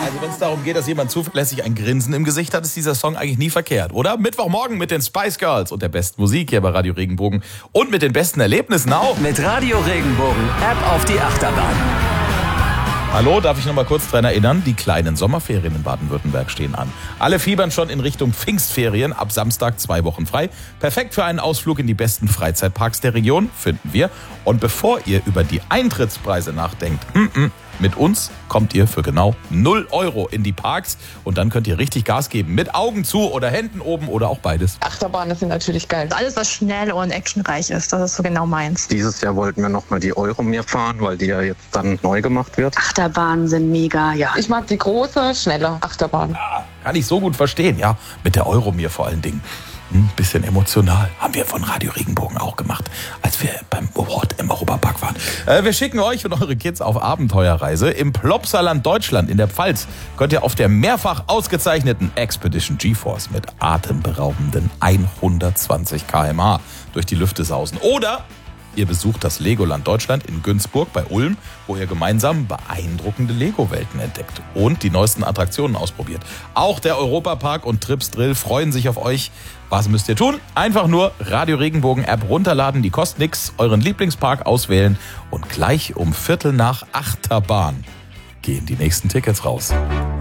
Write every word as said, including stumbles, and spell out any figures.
Also wenn es darum geht, dass jemand zuverlässig ein Grinsen im Gesicht hat, ist dieser Song eigentlich nie verkehrt, oder? Mittwochmorgen mit den Spice Girls und der besten Musik hier bei Radio Regenbogen und mit den besten Erlebnissen auch. Mit Radio Regenbogen, App auf die Achterbahn. Hallo, darf ich noch mal kurz daran erinnern, die kleinen Sommerferien in Baden-Württemberg stehen an. Alle fiebern schon in Richtung Pfingstferien, ab Samstag zwei Wochen frei. Perfekt für einen Ausflug in die besten Freizeitparks der Region, finden wir. Und bevor ihr über die Eintrittspreise nachdenkt, mm -mm, mit uns kommt ihr für genau null Euro in die Parks und dann könnt ihr richtig Gas geben, mit Augen zu oder Händen oben oder auch beides. Achterbahnen sind natürlich geil. Alles, was schnell und actionreich ist, das ist so genau meins. Dieses Jahr wollten wir nochmal die Euromir fahren, weil die ja jetzt dann neu gemacht wird. Achterbahnen sind mega, ja. Ich mag die große, schnelle Achterbahn. Ja, kann ich so gut verstehen, ja. Mit der Euromir vor allen Dingen. Ein bisschen emotional. Haben wir von Radio Regenbogen auch gemacht, als wir beim Award im Europapark waren. Äh, wir schicken euch und eure Kids auf Abenteuerreise. Im Plopsaland Deutschland in der Pfalz könnt ihr auf der mehrfach ausgezeichneten Expedition GeForce mit atemberaubenden hundertzwanzig Kilometer pro Stunde durch die Lüfte sausen. Oder ihr besucht das Legoland Deutschland in Günzburg bei Ulm, wo ihr gemeinsam beeindruckende Lego-Welten entdeckt und die neuesten Attraktionen ausprobiert. Auch der Europapark und Trips Drill freuen sich auf euch. Was müsst ihr tun? Einfach nur Radio Regenbogen App runterladen, die kostet nix, euren Lieblingspark auswählen und gleich um Viertel nach Achterbahn gehen die nächsten Tickets raus.